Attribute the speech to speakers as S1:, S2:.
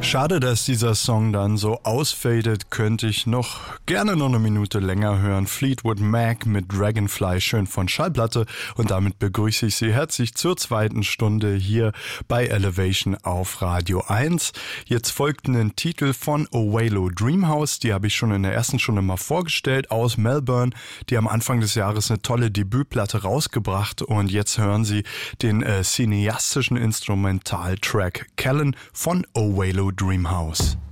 S1: Schade, dass dieser Song dann so ausfadet, könnte ich gerne noch eine Minute länger hören. Fleetwood Mac mit Dragonfly, schön von Schallplatte. Und damit begrüße ich Sie herzlich zur zweiten Stunde hier bei Elevation auf Radio 1. Jetzt folgt ein Titel von Owelo Dreamhouse, die habe ich schon in der ersten Stunde mal vorgestellt, aus Melbourne. Die haben Anfang des Jahres eine tolle Debütplatte rausgebracht und jetzt hören Sie den cineastischen Instrumentaltrack Callan von Owelo Dreamhouse.